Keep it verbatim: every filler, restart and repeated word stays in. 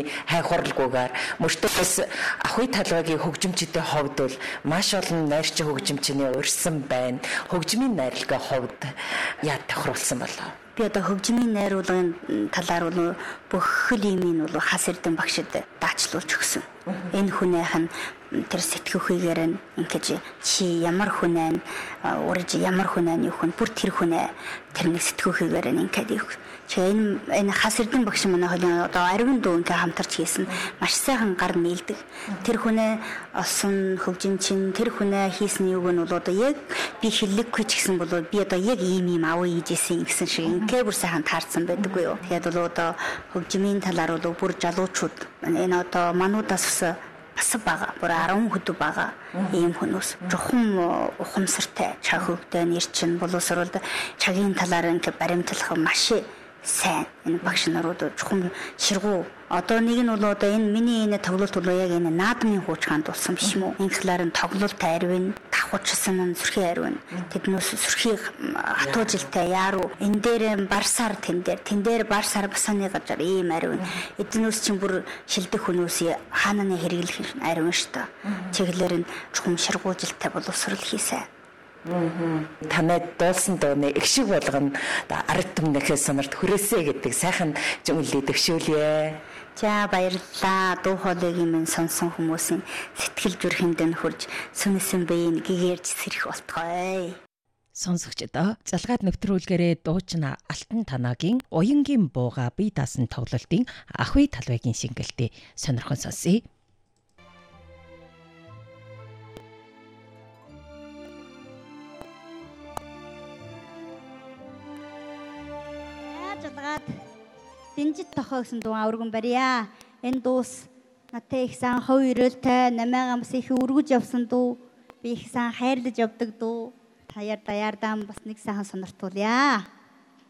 хөгжмийн хай хурлгүйгээр мөртөөс ахуй талбайгийн хөгжимчдийн хувьд бол маш олон найрчин хөгжимчний урьсан байна. Хөгжмийн найрлагын хувьд яа тохируулсан болов? Би одоо хөгжмийн найруулгын талаар бол бүх л юмыг бол хас эрдэн багшид даачлуулж өгсөн. Энэ хүнийх нь тэр сэтгүүхийгээр нь ингэж чи ямар хүнээ урж ямар хүнээ юу хүн бүр тэр хүнээ тэрний сэтгүүхийгээр нь ингэж юу. Энэ энэ хас эрдэн багш манай хоолын одоо ариун дүү ингээ хамтарч хийсэн маш сайхан гар нийлдэг. Тэр хүнээ олсон хөгжимчин тэр хүнээ хийсэн юуг нь бол одоо яг би хэллэггүй ч гэсэн бол би одоо яг ийм ийм аваа хийжсэн гэсэн шиг ингээ бүр сайхан таарсан байдаггүй юу. Тэгээд бол одоо хөгжмийн талаар бол бүр жалуучууд энэ одоо мануудаас бас бага бүр арван хөдөө бага ийм хүмүүс жохом ухамсартай чаг хөвгдөө нэр чинь боловсруулд чагийн талаар ингээ баримтлах маш сайн энэ багш нарууд чухам ширгүү одоо нэг нь бол одоо энэ миний энэ тоглолт бол яг энэ наадмын хуучгаанд болсон биш юм уу? Инхлаар нь тоглолт ариун давхучсан нь сүрхий ариун тэднээс сүрхий хатуу жилтэй яаруу энэ дээр барсаар тэн дээр тэн дээр барсаар басаны газар ийм ариун эднээс чинь бүр шилдэг хүмүүс хаананы хэрэглэх ариун шүү дээ. Чиглэлээр нь чухам ширгүү жилтэй боловсрал хийсэн. Танайд дуулсан дууны их шиг болгоно ард түмнийхээ санаарт хүрээсэй гэдэг сайхан жимлээ төвшүүлье. За баярлалаа. Дуу хоолойг минь сонсон хүмүүсийн сэтгэл зүрхэнд нь хурж сүнэсэн биеийг гэгэрж сэрэх болтгой. Сонсогчдоо залгаад нэвтрүүлгээрээ дуучна Алтан Танагийн Уянгийн бууга бие даасан тоглолтын ахуй талбайгийн шингэлтээ сонирхон сонсъё. Залгаад Дэнжит тохоо гэсэн дуу өргөн барья. Энэ дуус надтай их сан хов өрөөлтэй намайгаа бас их өргөж явсан дуу. Би их сан хайрлаж явдаг дуу. Таяар даяардаа бас нэг сайхан сониртуулъя.